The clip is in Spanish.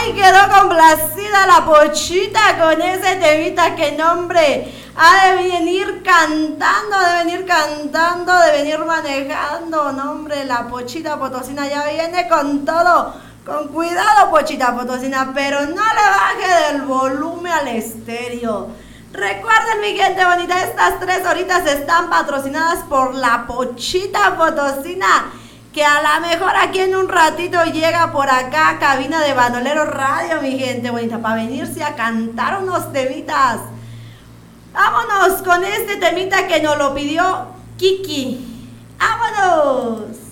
Ay, quedó complacida la Pochita con ese temita que nombre. Ha de venir cantando, de venir manejando. Nombre, la Pochita Potosina ya viene con todo. Con cuidado, Pochita Potosina, pero no le baje del volumen al estéreo. Recuerden, mi gente bonita, estas 3 horitas están patrocinadas por la Pochita Potosina, que a lo mejor aquí en un ratito llega por acá, cabina de Bandolero Radio, mi gente bonita, para venirse a cantar unos temitas. Vámonos con este temita que nos lo pidió Kiki. ¡Vámonos!